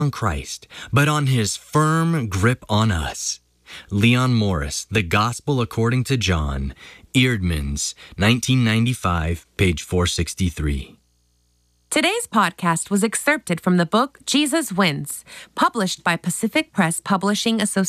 on Christ, but on his firm grip on us. Leon Morris, The Gospel According to John, Eerdmans, 1995, page 463. Today's podcast was excerpted from the book Jesus Wins, published by Pacific Press Publishing Association.